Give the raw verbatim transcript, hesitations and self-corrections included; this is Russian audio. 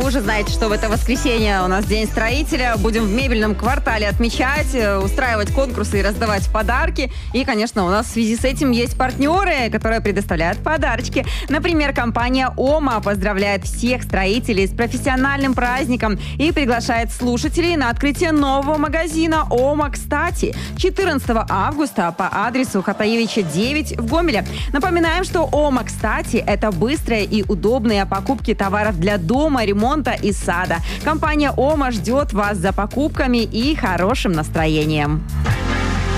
уже знаете, что в это воскресенье у нас День строителя. Будем в мебельном квартале отмечать, устраивать конкурсы и раздавать подарки. И, конечно, у нас в связи с этим есть партнеры, которые предоставляют подарочки. Например, компания «Ома» поздравляет всех строителей с профессиональным праздником и приглашает слушателей на открытие нового магазина «Ома Кстати» четырнадцатого августа по адресу Хатаевича девять в Гомеле. Напоминаем, что «Ома Кстати» — это быстрые и удобные покупки товаров для дома, ремонта и сада. Компания «Ома» ждет вас за покупками и хорошим настроением.